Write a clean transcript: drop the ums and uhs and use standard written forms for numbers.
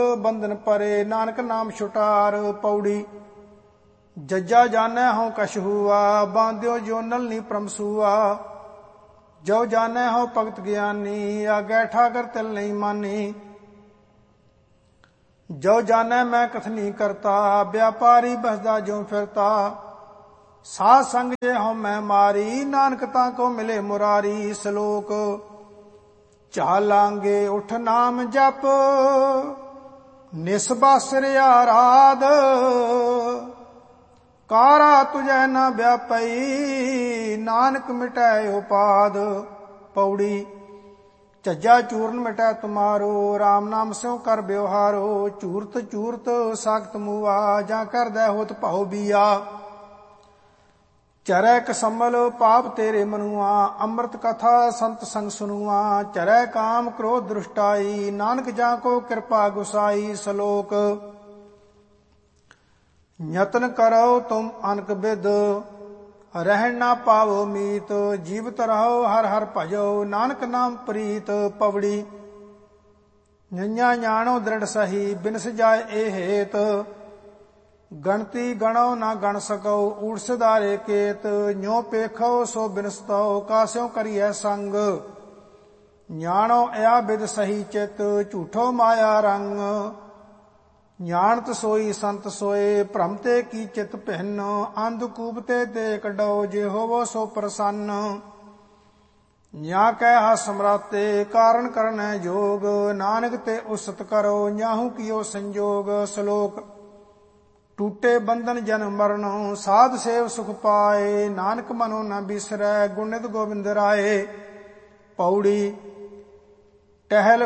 बंधन परे नानक नाम छुटार। पौड़ी जज्जा जानै हो कछ हुआ बांध्यो जो नलनी प्रमसुआ। जो जानै हो भगत ज्ञानी आगे ठाकर तिल नहीं मानी। जो जानै मैं कथनी करता व्यापारी बसदा जो फिरता। साध संग जे हो मैं मारी नानकता को मिले मुरारी। श्लोक चालांगे उठ नाम जप निस्बासर आराध। कारा तुझे न व्यापई नानक मिटै उपाद। पौड़ी झज्जा चूर्ण मिटै तुम्हारो राम नाम स्यों कर व्यवहारो। चूरत चूरत साखत मुआ जा कर दे होत भाव बिया। चरै कसमल पाप तेरे मनुआ अमृत कथा संत संग सुनुआ। चरै काम क्रोध दृष्टाई नानक जाको कृपा गुसाई। श्लोक यत्न करो तुम अनक बिद रहन ना पावो मीत। जीवत रहो हर हर भजो नानक नाम प्रीत। पवड़ी नैया जानो दृढ़ सही बिनस जाय ए हेत। गणती गणो ना गण सको ऊट सिधारे केत। न्यो पेखो सो बिनसतो कास्यों करिए संग। न्याणो या बिद सही चित झूठो माया रंग। न्याणत सोई संत सोए भ्रमते की चित भिन्न। अंधकूपते ते कढो जे होवो सो प्रसन्न। न्या कह समराते कारण करन जोग नानक ते उसत करो न्याहू कियो संजोग। श्लोक टूटे बंधन जन्म मरण साध सेव सुख पाए। नानक मनो न बिसरै गुण नित गोविंद राय। पौड़ी टहल